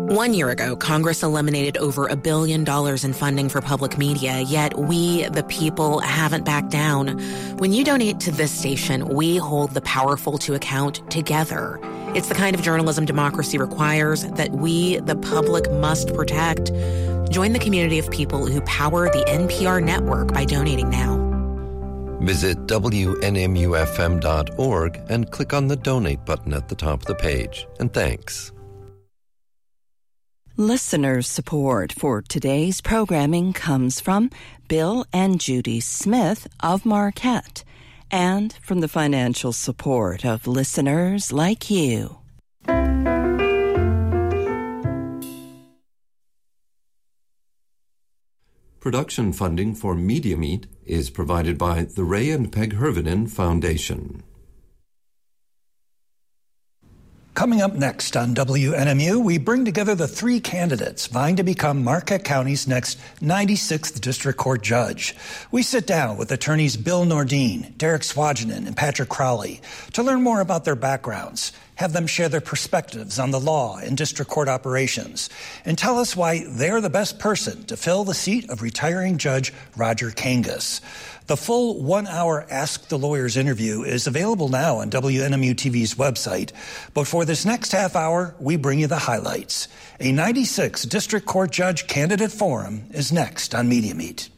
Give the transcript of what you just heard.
1 year ago, Congress eliminated over $1 billion in funding for public media, yet we, the people, haven't backed down. When you donate to this station, we hold the powerful to account together. It's the kind of journalism democracy requires that we, the public, must protect. Join the community of people who power the NPR network by donating now. Visit WNMUFM.org and click on the donate button at the top of the page. And thanks. Listener support for today's programming comes from Bill and Judy Smith of Marquette and from the financial support of listeners like you. Production funding for Media Meet is provided by the Ray and Peg Hervinen Foundation. Coming up next on WNMU, we bring together the three candidates vying to become Marquette County's next 96th District Court Judge. We sit down with attorneys Bill Nordin, Derek Swajinen, and Patrick Crowley to learn more about their backgrounds, have them share their perspectives on the law and district court operations, and tell us why they're the best person to fill the seat of retiring Judge Roger Kangas. The full 1-hour Ask the Lawyers interview is available now on WNMU TV's website. But for this next half hour, we bring you the highlights. A 96 District Court Judge Candidate Forum is next on Media Meet.